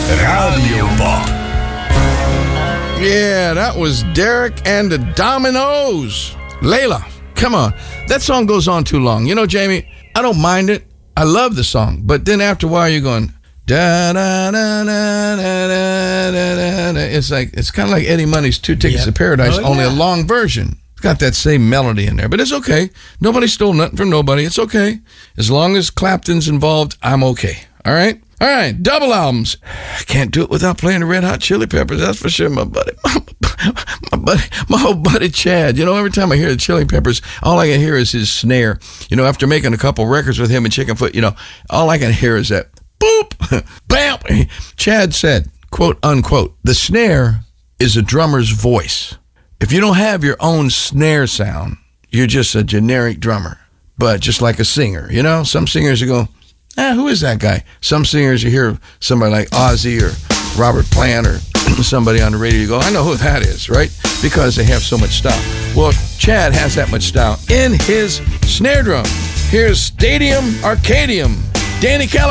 Radio Bob. Yeah, that was Derek and the Dominoes. Layla, come on. That song goes on too long. You know, Jamie, I don't mind it. I love the song. But then after a while, you're going, da da da da da da da. It's kind of like Eddie Money's Two Tickets to Paradise, only a long version. It's got that same melody in there, but it's okay. Nobody stole nothing from nobody. It's okay. As long as Clapton's involved, I'm okay. All right? All right, double albums. I can't do it without playing the Red Hot Chili Peppers, that's for sure, my buddy. My old buddy Chad. You know, every time I hear the Chili Peppers, all I can hear is his snare. You know, after making a couple records with him and Chickenfoot, you know, all I can hear is that boop, bam. Chad said, quote, unquote, the snare is a drummer's voice. If you don't have your own snare sound, you're just a generic drummer. But just like a singer, you know, some singers you go, who is that guy? Some singers, you hear somebody like Ozzy or Robert Plant or somebody on the radio, you go, I know who that is, right? Because they have so much style. Well, Chad has that much style in his snare drum. Here's Stadium Arcadium, Danny California.